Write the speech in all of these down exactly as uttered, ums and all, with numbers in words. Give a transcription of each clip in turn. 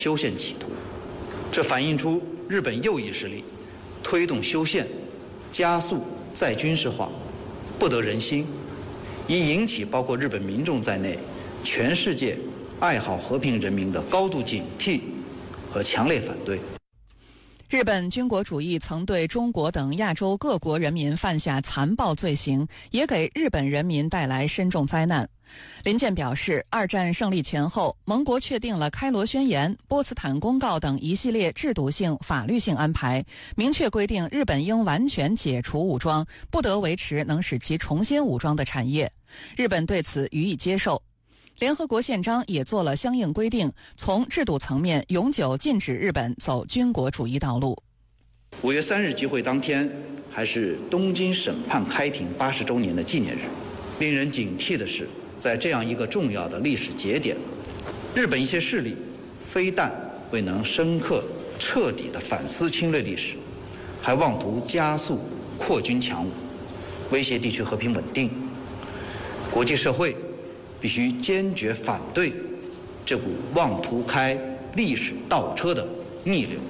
修宪企图，这反映出日本右翼势力推动修宪、加速再军事化，不得人心，已引起包括日本民众在内全世界爱好和平人民的高度警惕和强烈反对。 日本军国主义曾对中国等亚洲各国人民犯下残暴罪行，也给日本人民带来深重灾难。林健表示，二战胜利前后，盟国确定了开罗宣言、波茨坦公告等一系列制度性、法律性安排，明确规定日本应完全解除武装，不得维持能使其重新武装的产业。日本对此予以接受。联合国宪章也做了相应规定，从制度层面永久禁止日本走军国主义道路。 五月三日集会当天，还是东京审判开庭八十周年的纪念日。令人警惕的是，在这样一个重要的历史节点，日本一些势力非但未能深刻彻底地反思侵略历史，还妄图加速扩军强武，威胁地区和平稳定。国际社会必须坚决反对这股妄图开历史倒车的逆流。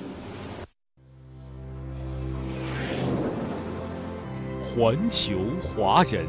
环球华人。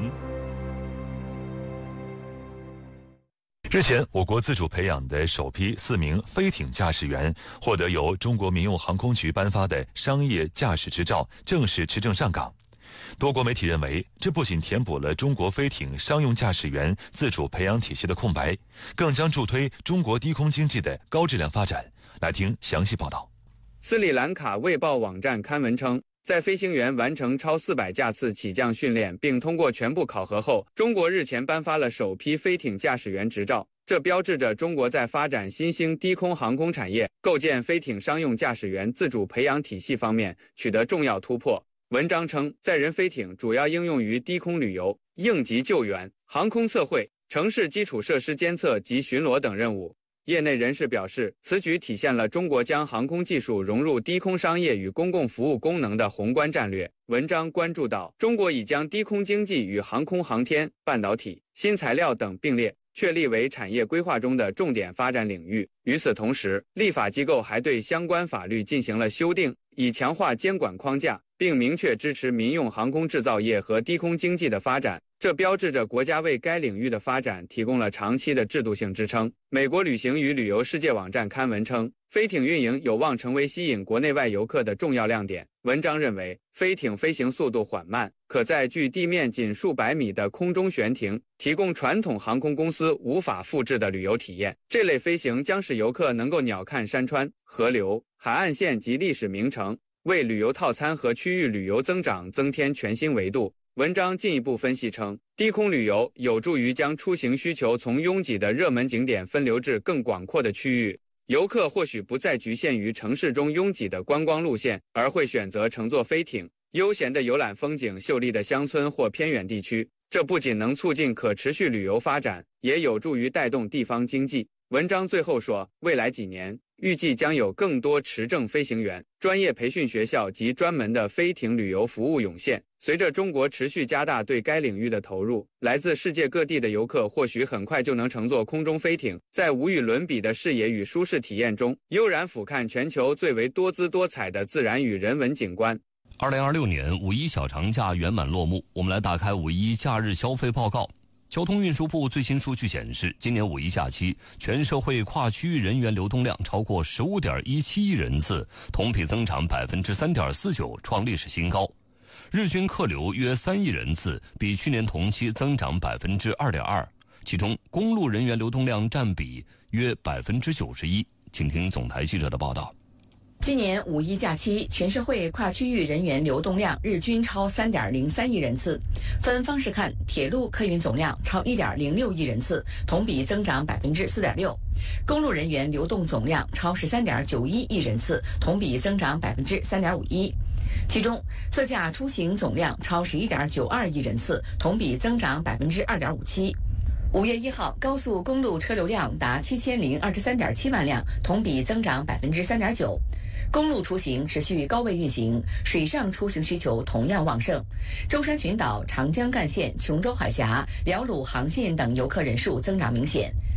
日前，我国自主培养的首批四名飞艇驾驶员获得由中国民用航空局颁发的商业驾驶执照，正式持证上岗。多国媒体认为，这不仅填补了中国飞艇商用驾驶员自主培养体系的空白，更将助推中国低空经济的高质量发展。来听详细报道。 斯里兰卡卫报网站刊文称，在飞行员完成超四百架次起降训练并通过全部考核后，中国日前颁发了首批飞艇驾驶员执照。这标志着中国在发展新兴低空航空产业、构建飞艇商用驾驶员自主培养体系方面取得重要突破。文章称，载人飞艇主要应用于低空旅游、应急救援、航空测绘、城市基础设施监测及巡逻等任务。业内人士表示，此举体现了中国将航空技术融入低空商业与公共服务功能的宏观战略。文章关注到，中国已将低空经济与航空航天、半导体、新材料等并列，确立为产业规划中的重点发展领域。与此同时，立法机构还对相关法律进行了修订，以强化监管框架，并明确支持民用航空制造业和低空经济的发展。这标志着国家为该领域的发展提供了长期的制度性支撑。美国旅行与旅游世界网站刊文称，飞艇运营有望成为吸引国内外游客的重要亮点。文章认为，飞艇飞行速度缓慢，可在距地面仅数百米的空中悬停，提供传统航空公司无法复制的旅游体验。这类飞行将使游客能够鸟瞰山川、河流、海岸线及历史名城，为旅游套餐和区域旅游增长增添全新维度。文章进一步分析称，低空旅游有助于将出行需求从拥挤的热门景点分流至更广阔的区域，游客或许不再局限于城市中拥挤的观光路线，而会选择乘坐飞艇，悠闲地游览风景秀丽的乡村或偏远地区。这不仅能促进可持续旅游发展，也有助于带动地方经济。文章最后说，未来几年预计将有更多持证飞行员、专业培训学校及专门的飞艇旅游服务涌现。随着中国持续加大对该领域的投入，来自世界各地的游客或许很快就能乘坐空中飞艇，在无与伦比的视野与舒适体验中，悠然俯瞰全球最为多姿多彩的自然与人文景观。 二零二六年五一小长假圆满落幕，我们来打开五一假日消费报告。交通运输部最新数据显示，今年五一假期全社会跨区域人员流动量超过十五点一七亿人次，同比增长百分之三点四九，创历史新高。日均客流约三亿人次，比去年同期增长百分之二点二。其中，公路人员流动量占比约百分之九十一。请听总台记者的报道。 今年五一假期，全社会跨区域人员流动量日均超三点零三亿人次。分方式看，铁路客运总量超一点零六亿人次，同比增长百分之四点六；公路人员流动总量超十三点九一亿人次，同比增长百分之三点五一。其中，自驾出行总量超十一点九二亿人次，同比增长百分之二点五七。五月一号，高速公路车流量达七千零二十三点七万辆，同比增长百分之三点九。公路出行持续高位运行，水上出行需求同样旺盛。舟山群岛、长江干线、琼州海峡、辽鲁航线等游客人数增长明显。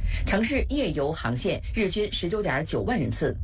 城市夜游航线日均十九点九万人次。